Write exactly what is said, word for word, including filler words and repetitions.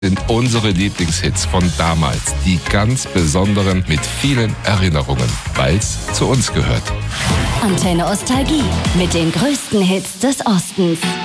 sind unsere Lieblingshits von damals. Die ganz besonderen mit vielen Erinnerungen, weil's zu uns gehört. Antenne Ostalgie mit den größten Hits des Ostens.